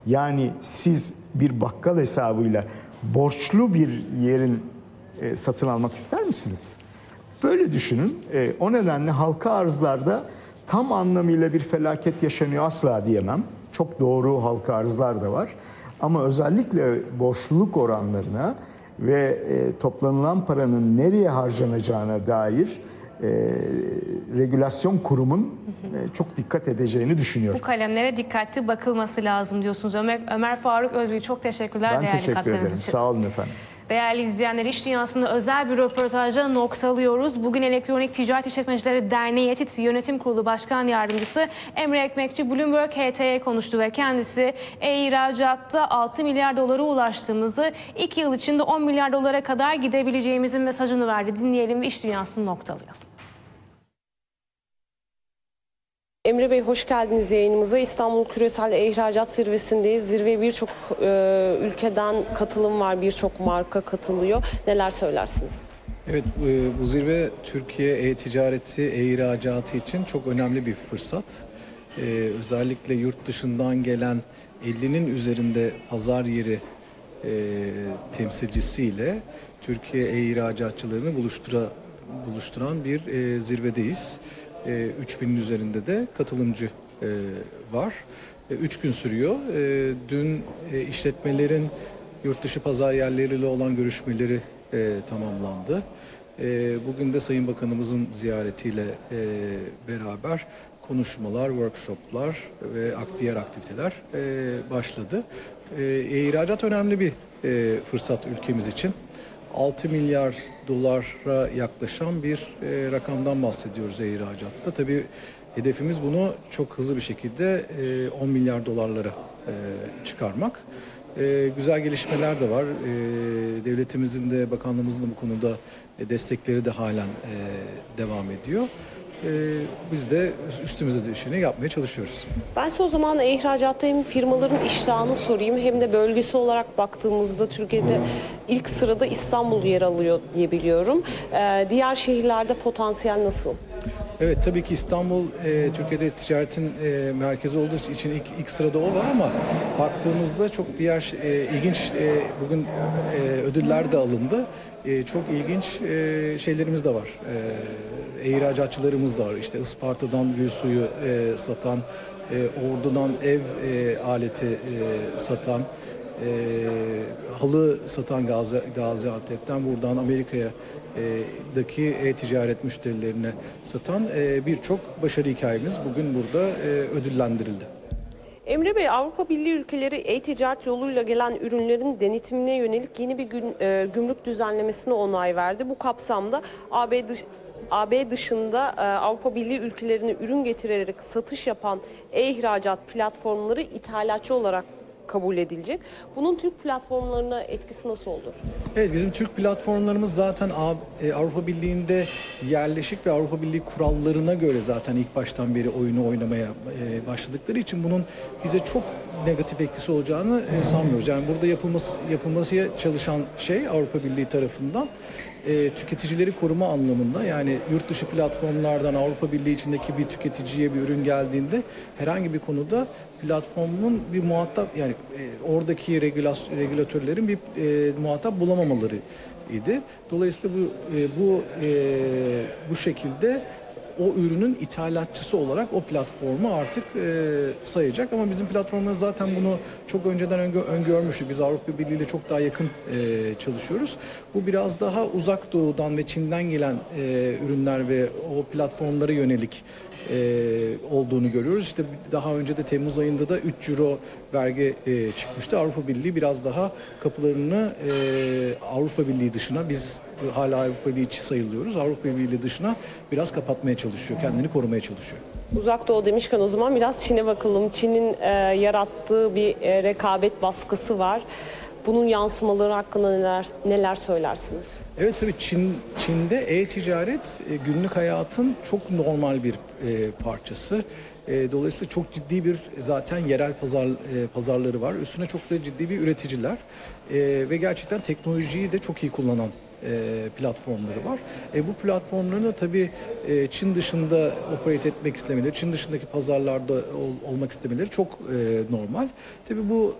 Yani siz bir bakkal hesabıyla borçlu bir yerin satın almak ister misiniz? Böyle düşünün. O nedenle halka arzlarda tam anlamıyla bir felaket yaşanıyor asla diyemem. Çok doğru halka arzlar da var. Ama özellikle borçluluk oranlarına ve toplanılan paranın nereye harcanacağına dair regülasyon kurumun çok dikkat edeceğini düşünüyorum. Bu kalemlere dikkatli bakılması lazım diyorsunuz. Ömer Faruk Özgül, çok teşekkürler Ben değerli teşekkür katkılarınız ederim. için. Sağ olun efendim. Değerli izleyenler, İş Dünyası'nda özel bir röportajla noktalıyoruz. Bugün Elektronik Ticaret İşletmecileri Derneği ETİT Yönetim Kurulu Başkan Yardımcısı Emre Ekmekçi Bloomberg HT'ye konuştu ve kendisi ihracatta 6 milyar dolara ulaştığımızı, 2 yıl içinde 10 milyar dolara kadar gidebileceğimizin mesajını verdi. Dinleyelim ve İş Dünyası'nı noktalayalım. Emre Bey, hoş geldiniz yayınımıza. İstanbul Küresel İhracat Zirvesi'ndeyiz. Zirveye birçok ülkeden katılım var, birçok marka katılıyor. Neler söylersiniz? Evet, bu zirve Türkiye e-ticareti, e-ihracatı için çok önemli bir fırsat. Özellikle yurt dışından gelen 50'nin üzerinde pazar yeri temsilcisiyle Türkiye e-ihracatçılarını buluşturan bir zirvedeyiz. 3000'in üzerinde de katılımcı var. 3 gün sürüyor. Dün işletmelerin yurt dışı pazar yerleriyle olan görüşmeleri tamamlandı. Bugün de Sayın Bakanımızın ziyaretiyle beraber konuşmalar, workshoplar ve diğer aktiviteler başladı. İhracat önemli bir fırsat ülkemiz için. 6 milyar dolara yaklaşan bir rakamdan bahsediyoruz ihracatta. Tabii hedefimiz bunu çok hızlı bir şekilde 10 milyar dolarlara çıkarmak. Güzel gelişmeler de var. Devletimizin de, bakanlığımızın da bu konuda destekleri de halen devam ediyor. Biz de üstümüze düşeni yapmaya çalışıyoruz. Ben size o zaman ihracatta hem firmaların iştahını sorayım hem de bölgesi olarak baktığımızda Türkiye'de ilk sırada İstanbul yer alıyor diye biliyorum. Diğer şehirlerde potansiyel nasıl? Evet, tabii ki İstanbul Türkiye'de ticaretin merkezi olduğu için ilk sırada o var ama baktığımızda çok diğer ilginç bugün ödüller de alındı. Çok ilginç şeylerimiz de var. İhracatçılarımız da var. İşte Isparta'dan gül suyu satan, Ordu'dan ev aleti satan, halı satan Gaziantep'ten buradan Amerika'daki e-ticaret müşterilerine satan birçok başarı hikayemiz bugün burada ödüllendirildi. Emre Bey, Avrupa Birliği ülkeleri e-ticaret yoluyla gelen ürünlerin denetimine yönelik yeni bir gümrük düzenlemesine onay verdi. Bu kapsamda AB dışında Avrupa Birliği ülkelerine ürün getirerek satış yapan e-ihracat platformları ithalatçı olarak kabul edilecek. Bunun Türk platformlarına etkisi nasıl olur? Evet, bizim Türk platformlarımız zaten Avrupa Birliği'nde yerleşik ve Avrupa Birliği kurallarına göre zaten ilk baştan beri oyunu oynamaya başladıkları için bunun bize çok negatif etkisi olacağını sanmıyoruz. Yani burada yapılması çalışan şey Avrupa Birliği tarafından tüketicileri koruma anlamında, yani yurt dışı platformlardan Avrupa Birliği içindeki bir tüketiciye bir ürün geldiğinde herhangi bir konuda platformun bir muhatap, yani oradaki regülatörlerin bir muhatap bulamamaları idi. Dolayısıyla bu şekilde o ürünün ithalatçısı olarak o platformu artık sayacak. Ama bizim platformlar zaten bunu çok önceden öngörmüştük. Biz Avrupa Birliği ile çok daha yakın çalışıyoruz. Bu biraz daha uzak doğudan ve Çin'den gelen ürünler ve o platformlara yönelik olduğunu görüyoruz. İşte daha önce de Temmuz ayında da 3 euro vergi çıkmıştı. Avrupa Birliği biraz daha kapılarını Avrupa Birliği dışına, biz hala Avrupa Birliği içi sayılıyoruz, Avrupa Birliği dışına biraz kapatmaya çalışıyor, kendini korumaya çalışıyor. Uzak Doğu demişken o zaman biraz Çin'e bakalım. Çin'in yarattığı bir rekabet baskısı var. Bunun yansımaları hakkında neler söylersiniz? Evet, tabii Çin'de e-ticaret günlük hayatın çok normal bir parçası. Dolayısıyla çok ciddi bir zaten yerel pazarları var. Üstüne çok da ciddi bir üreticiler ve gerçekten teknolojiyi de çok iyi kullanan platformları var. Bu platformların da tabii Çin dışında operate etmek istemeleri, Çin dışındaki pazarlarda olmak istemeleri çok normal. Tabii bu